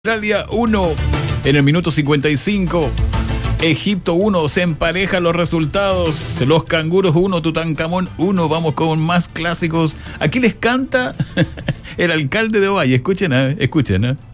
Australia 1 en el minuto 55. Egipto 1, se emparejan los resultados. Los canguros 1, Tutankamón 1. Vamos con más clásicos. Aquí les canta el alcalde de Ovalle. Escuchen, escuchen.